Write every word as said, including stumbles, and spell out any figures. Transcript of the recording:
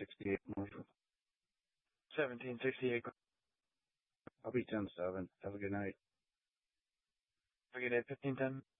sixty-eight Marshall. seventeen sixty-eight. I'll be ten seven. Have a good night. Have a good day, fifteen ten.